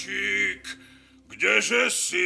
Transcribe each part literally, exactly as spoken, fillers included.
Háčik, kdeže si?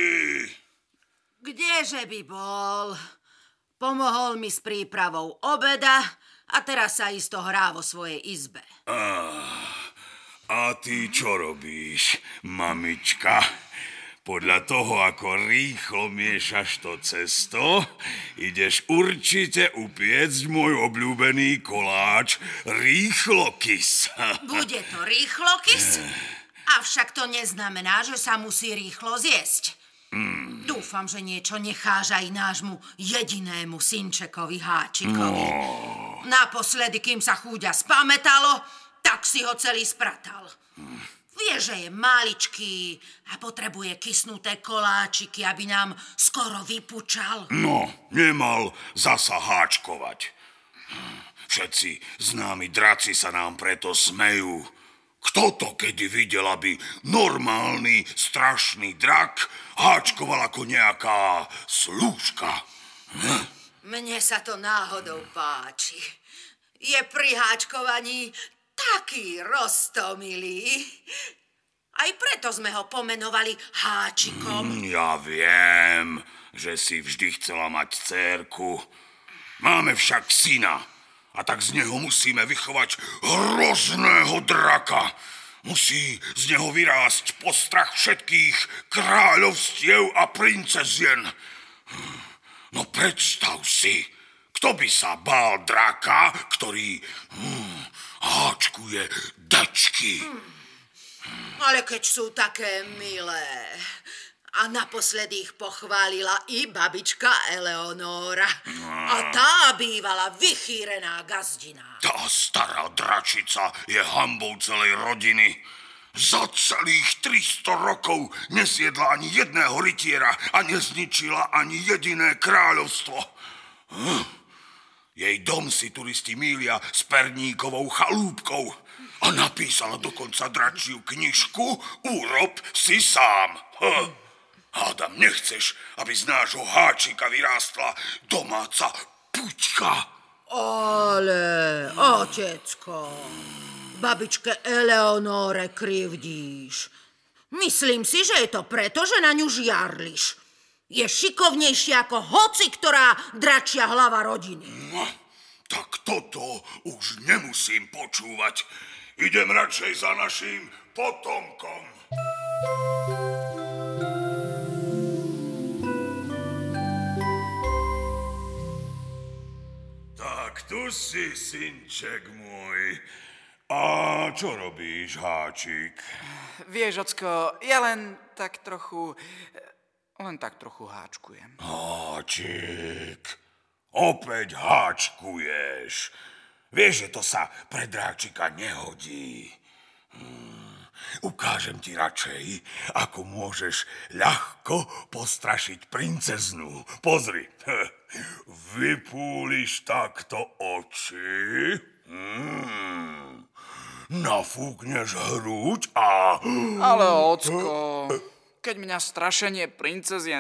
Kdeže by bol? Pomohol mi s prípravou obeda a teraz sa isto hrá vo svojej izbe. Ah, a ty čo robíš, mamička? Podľa toho, ako rýchlo miešaš to cesto, ideš určite upiecť môj obľúbený koláč rýchlokys. Bude to rýchlokys? Avšak to neznamená, že sa musí rýchlo zjesť. Mm. Dúfam, že niečo necháš aj nášmu jedinému synčekovi Háčikovi. No. Naposledy, kým sa chúďa spamätalo, tak si ho celý spratal. Mm. Vie, že je maličký a potrebuje kysnuté koláčiky, aby nám skoro vypučal. No, nemal zasa háčkovať. Všetci známi draci sa nám preto smejú. Kto to kedy videl, aby normálny, strašný drak háčkoval ako nejaká slúžka? Hm? Mne sa to náhodou páči. Je pri háčkovaní taký roztomilý. Aj preto sme ho pomenovali Háčikom. Mm, ja viem, že si vždy chcela mať dcérku. Máme však syna. A tak z neho musíme vychovať hrozného draka. Musí z neho vyrásť postrach všetkých kráľovstiev a princezien. No predstav si, kto by sa bál draka, ktorý hm, háčkuje dečky. Hmm. Ale keď sú také milé. A naposledy ich pochválila i babička Eleonóra. A tá bývala vychýrená gazdina. Tá stará dračica je hanbou celej rodiny. Za celých tristo rokov nezjedla ani jedného rytiera a nezničila ani jediné kráľovstvo. Hm. Jej dom si turisti mýlia s perníkovou chalúbkou a napísala dokonca dračiu knižku Urob si sám. Hm. Hádam, nechceš, aby z nášho Háčika vyrástla domáca puťka. Ale, otecko, babičke Eleonóre krivdíš. Myslím si, že je to preto, že na ňu žiarliš. Je šikovnejšia ako hoci ktorá dračia hlava rodiny. No, tak toto už nemusím počúvať. Idem radšej za naším potomkom. Tak tu si, synček môj. A čo robíš, Háčik? Vieš, ocko, ja len tak trochu... Len tak trochu háčkujem. Háčik, opäť háčkuješ. Vieš, že to sa pre dráčika nehodí. Hmm. Ukážem ti radšej, ako môžeš ľahko postrašiť princeznú. Pozri, vypúliš takto oči, hmm. nafúkneš hruď a... Ale ocko, keď mňa strašenie princezien